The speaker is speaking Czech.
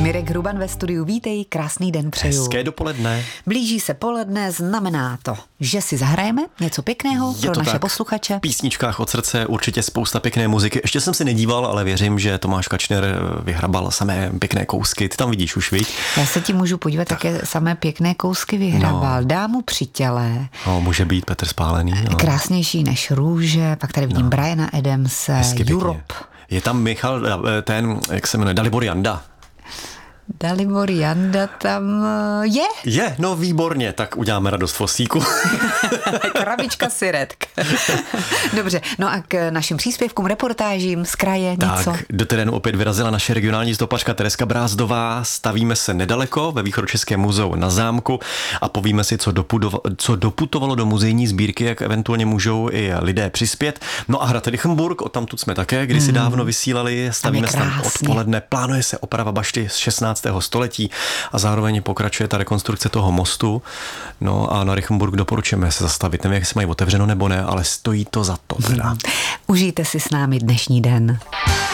Mirek Hruban ve studiu, vítej, krásný den přeju. Hezké dopoledne. Blíží se poledne, znamená to, že si zahrajeme něco pěkného pro naše posluchače. V písničkách od srdce určitě spousta pěkné muziky. Ještě jsem si nedíval, ale věřím, že Tomáš Kačner vyhrabal samé pěkné kousky. Ty tam vidíš už, viď? Já se ti můžu podívat, také samé pěkné kousky vyhrabal. Dámu při těle. No, může být Petr Spálený. No. Krásnější než růže, pak tady vidím Briana Adamse, Europe. Je tam Michal, jak se jmenuje, Dalibor Janda. Dalibor Janda tam je? Je, no výborně, tak uděláme radost Fosíku. Krabička syretek. Dobře, no a k našim příspěvkům, reportážím z kraje něco? Tak, do terénu opět vyrazila naše regionální stopařka Tereska Brázdová. Stavíme se nedaleko ve Východočeském muzeu na Zámku a povíme si, co doputovalo do muzejní sbírky, jak eventuálně můžou i lidé přispět. No a Hrad Rychenburg, odtamtud jsme také kdysi dávno vysílali, stavíme se tam odpoledne, plánuje se oprava bašty z 16. století a zároveň pokračuje ta rekonstrukce toho mostu. No a na Rychenburg doporučujeme se zastavit. Nevím, jak se mají otevřeno nebo ne, ale stojí to za to teda. Užijte si s námi dnešní den.